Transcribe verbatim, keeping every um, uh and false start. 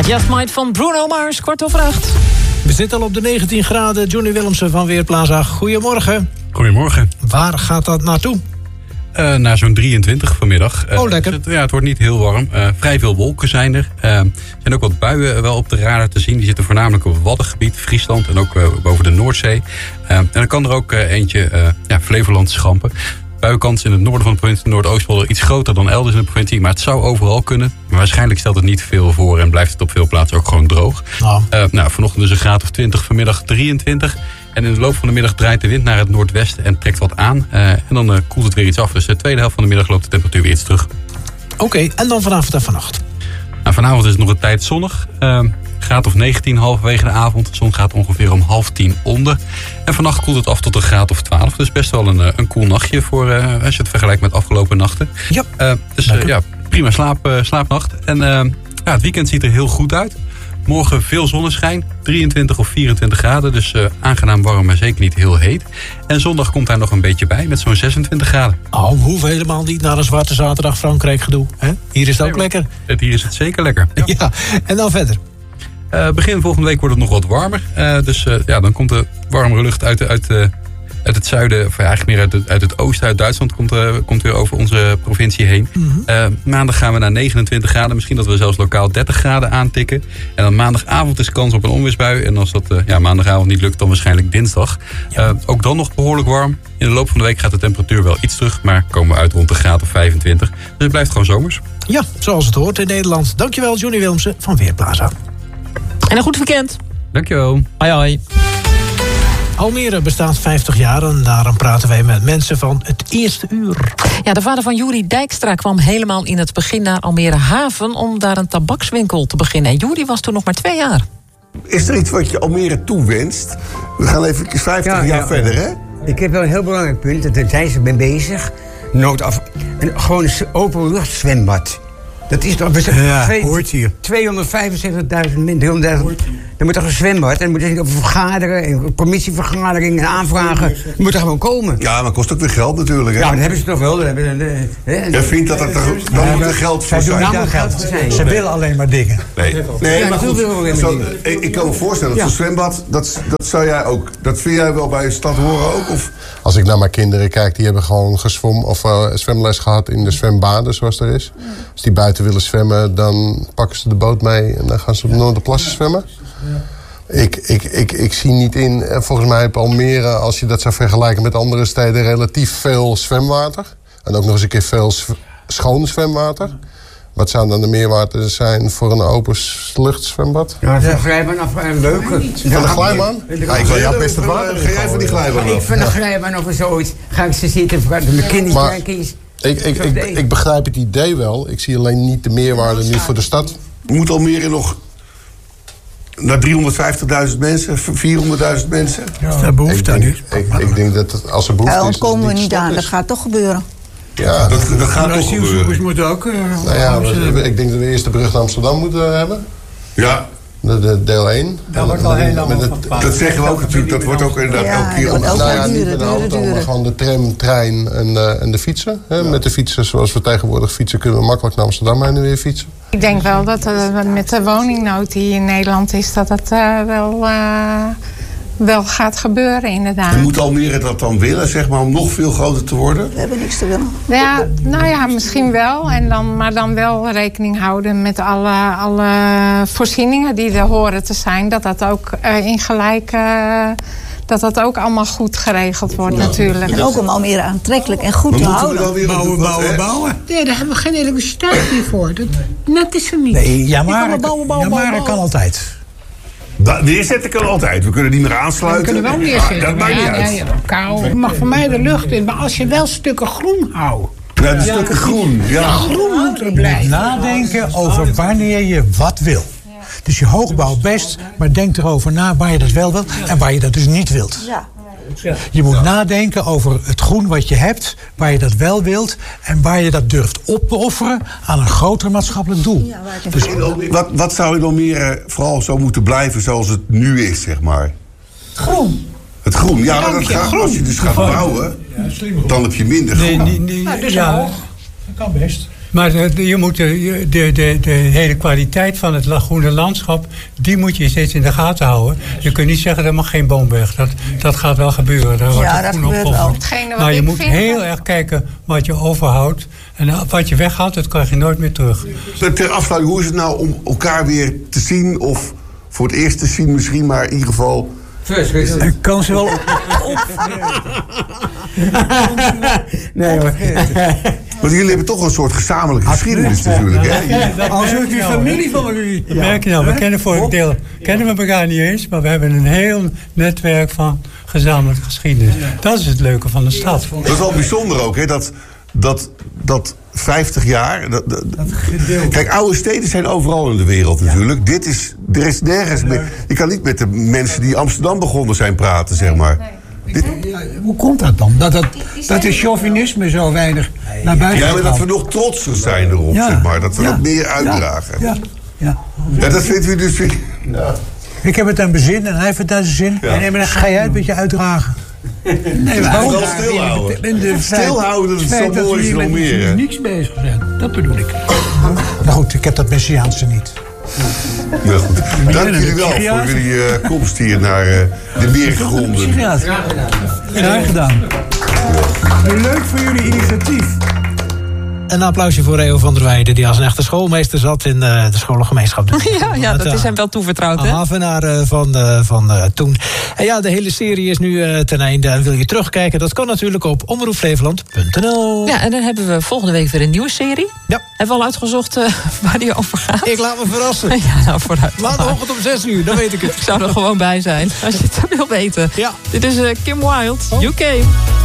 Just Might van Bruno Mars, kwart over acht. We zitten al op de negentien graden. Johnny Willemsen van Weerplaza. Goedemorgen. Goedemorgen. Waar gaat dat naartoe? Uh, naar zo'n drieëntwintig vanmiddag. Uh, oh, lekker. Het, ja, het wordt niet heel warm. Uh, vrij veel wolken zijn er. Uh, er zijn ook wat buien wel op de radar te zien. Die zitten voornamelijk op het Waddengebied, Friesland en ook uh, boven de Noordzee. Uh, en dan kan er ook uh, eentje uh, ja, Flevoland schampen. Buienkans in het noorden van de provincie, Noordoostpolder, iets groter dan elders in de provincie. Maar het zou overal kunnen. Maar waarschijnlijk stelt het niet veel voor en blijft het op veel plaatsen ook gewoon droog. Oh. Uh, nou, vanochtend dus een graad of twintig, vanmiddag drieëntwintig. En in de loop van de middag draait de wind naar het noordwesten en trekt wat aan. Uh, en dan uh, koelt het weer iets af. Dus de tweede helft van de middag loopt de temperatuur weer iets terug. Oké, okay, en dan vanavond en vannacht? Nou, vanavond is het nog een tijd zonnig. Uh, graad of negentien halverwege de avond. De zon gaat ongeveer om half tien onder. En vannacht koelt het af tot een graad of twaalf. Dus best wel een, een koel nachtje voor, uh, als je het vergelijkt met afgelopen nachten. Ja. Uh, dus uh, ja, prima slaap, uh, slaapnacht. En uh, ja, het weekend ziet er heel goed uit. Morgen veel zonneschijn, drieëntwintig of vierentwintig graden. Dus uh, aangenaam warm, maar zeker niet heel heet. En zondag komt daar nog een beetje bij met zo'n zesentwintig graden. Oh, we hoeven helemaal niet naar een zwarte zaterdag Frankrijk gedoe. Hè? Hier is het ook nee, lekker. Het, hier is het zeker lekker. Ja, ja. En dan verder? Uh, begin volgende week wordt het nog wat warmer. Uh, dus uh, ja, dan komt de warmere lucht uit, uit, uh, uit het zuiden, of eigenlijk meer uit het, uit het oosten, uit Duitsland, komt, uh, komt weer over onze provincie heen. Mm-hmm. Uh, maandag gaan we naar negenentwintig graden. Misschien dat we zelfs lokaal dertig graden aantikken. En dan maandagavond is kans op een onweersbui. En als dat uh, ja, maandagavond niet lukt, dan waarschijnlijk dinsdag. Ja. Uh, ook dan nog behoorlijk warm. In de loop van de week gaat de temperatuur wel iets terug, maar komen we uit rond de graad of vijfentwintig. Dus het blijft gewoon zomers. Ja, zoals het hoort in Nederland. Dankjewel, Johnny Willemsen van Weerplaza. En een goed weekend. Dankjewel. Hoi hoi. Almere bestaat vijftig jaar en daarom praten wij met mensen van het eerste uur. Ja, de vader van Juri Dijkstra kwam helemaal in het begin naar Almere Haven om daar een tabakswinkel te beginnen. En Juri was toen nog maar twee jaar. Is er iets wat je Almere toewenst? We gaan even vijftig ja, jaar ja, verder, hè? Ik heb wel een heel belangrijk punt, daar zijn ze mee bezig. Noodaf, een, gewoon een openluchtzwembad. Dat is toch... Ja, twee, hoort hier. tweehonderdvijfenzeventigduizend mensen. Er moet toch een zwembad. En er moet er over vergaderen. En commissievergadering en aanvragen. Er moet er gewoon komen. Ja, maar dat kost ook weer geld natuurlijk. Hè? Ja, dat hebben ze toch wel. Dat hebben, hè? Jij vindt dat het er, dan ja, moet er geld voor zijn. Zij doen geld voor zijn. Ze willen alleen maar dingen. Nee, nee ja, maar goed, zo, ik, ik kan me voorstellen dat ja. zo'n zwembad... Dat, dat zou jij ook... Dat vind jij wel bij je stad horen ook? Of? Als ik naar mijn kinderen kijk, die hebben gewoon gezwom, of uh, zwemles gehad in de zwembaden zoals er is. Als die buiten willen zwemmen, dan pakken ze de boot mee en dan gaan ze op Noorderplassen zwemmen. Ik, ik, ik, ik zie niet in, volgens mij op Almere, als je dat zou vergelijken met andere steden, relatief veel zwemwater. En ook nog eens een keer veel schoon zwemwater. Wat zou dan de meerwaarde zijn voor een open luchtzwembad? Ja, de glijbaan af een leuke. Van de glijbaan? Ja, ik wil jou best het water. Ga jij van die glijbaan af? Ik van de glijbaan of zoiets. Ga ik ze zitten met mijn kindertjes. Ik, ik, ik, ik begrijp het idee wel. Ik zie alleen niet de meerwaarde nu voor de stad. Moet Almere nog naar driehonderdvijftigduizend mensen, vierhonderdduizend mensen? Ja, is daar behoefte aan nu? Ik, ik denk dat het, als er behoefte is... Daar ontkomen we niet aan, dat gaat toch gebeuren. Ja, dat, dat gaat toch asielzoekers moeten ook... Uh, nou ja, we, ik denk dat we eerst de brug naar Amsterdam moeten hebben. Ja. De, de deel één. Dat wordt al heel lang van. Dat zeggen we ook natuurlijk. Dat wordt ook inderdaad ja, elke keer... Ook nou ja, duren, niet met de auto, duren. Maar gewoon de tram, trein en, uh, en de fietsen. Hè? Ja. Met de fietsen zoals we tegenwoordig fietsen... kunnen we makkelijk naar Amsterdam heen en weer fietsen. Ik denk wel dat uh, met de woningnood die in Nederland is... dat het uh, wel... Uh, wel gaat gebeuren, inderdaad. En moet Almere dat dan willen, zeg maar, om nog veel groter te worden? We hebben niks te willen. Ja, nou ja, misschien wel. En dan, maar dan wel rekening houden met alle, alle voorzieningen die er horen te zijn. Dat dat ook uh, in gelijk... Uh, dat dat ook allemaal goed geregeld wordt, ja, natuurlijk. En ook om Almere aantrekkelijk en goed maar te houden. Bouwen, bouwen, bouwen, bouwen. Nee, daar hebben we geen elektriciteit meer voor. Dat, net is er niet. Nee, ja, maar bouwen, bouwen, bouwen kan altijd. Da, neerzetten kan altijd. We kunnen niet meer aansluiten. We kunnen wel neerzetten. Ja, dat maakt niet ja, uit. Ja, ja, kou. Je mag voor mij de lucht in. Maar als je wel stukken groen houdt. Ja, de stukken groen. Ja. Ja, groen moet er blijven. Nadenken over wanneer je wat wil. Dus je hoogbouw best, maar denk erover na waar je dat wel wilt en waar je dat dus niet wilt. Ja. Je moet nadenken over het groen wat je hebt, waar je dat wel wilt en waar je dat durft op te offeren aan een groter maatschappelijk doel. Ja, dus, wat, wat zou in Almere vooral zo moeten blijven zoals het nu is, zeg maar? Groen. Het groen, ja, maar dat gaat, als je dus gaat bouwen, dan heb je minder groen. Nee, nee, nee, nou, dus ja, hoog. dat kan best. Maar de, je moet de, de, de, de hele kwaliteit van het groene landschap, die moet je steeds in de gaten houden. Je kunt niet zeggen, er mag geen boom weg. Dat, dat gaat wel gebeuren. Daar wordt ja, dat gebeurt wel. Maar je moet heel erg kijken wat je overhoudt. En wat je weghaalt, dat krijg je nooit meer terug. Ter afsluiting, hoe is het nou om elkaar weer te zien? Of voor het eerst te zien misschien, maar in ieder geval... Ik kan ze wel op. Nee hoor. Want jullie hebben toch een soort gezamenlijke geschiedenis natuurlijk, hè? Als u die familie van jullie. Dat merk je nou, we kennen voor een deel kennen we elkaar niet eens, maar we hebben een heel netwerk van gezamenlijke geschiedenis. Dat is het leuke van de stad. Dat is wel bijzonder ook, hè? Dat, dat, dat vijftig jaar... Dat, dat, kijk, oude steden zijn overal in de wereld natuurlijk. Dit is, er is nergens meer... Je kan niet met de mensen die Amsterdam begonnen zijn praten, zeg maar. Dit... Ja, hoe komt dat dan? Dat, dat, dat de chauvinisme zo weinig naar buiten gaat. Ja, maar dat we nog trotser zijn erop, ja. zeg maar. Dat we ja. dat meer uitdragen. Ja. Ja. Ja. Ja, dat vindt u dus... Ja. Ik heb het aan mijn zin en hij heeft het aan zijn zin. Ja. En dan ga je uit met je uitdragen. Nee, maar wel stilhouden. In de stilhouden, dat is zo mooi is nog meer. Er niks bezig zijn. Dat bedoel ik. Nou goed, ik heb dat Messiaanse niet. Ja, goed. Dank jullie wel voor jullie uh, komst hier naar uh, de Meergronden. Graag gedaan. Leuk voor jullie initiatief. Een applausje voor Reo van der Weijden, die als een echte schoolmeester zat in uh, de scholengemeenschap. Ja, ja, dat is hem wel toevertrouwd, hè? Havenaar uh, van, uh, van uh, toen. En ja, de hele serie is nu uh, ten einde. En wil je terugkijken, dat kan natuurlijk op omroep flevoland punt n l. Ja, en dan hebben we volgende week weer een nieuwe serie. Ja. Hebben we al uitgezocht uh, waar die over gaat? Ik laat me verrassen. Ja, nou, vooruit. Maandagochtend om zes uur, dan weet ik het. Ik zou er gewoon bij zijn, als je het wil weten. Ja. Dit is uh, Kim Wilde, U K.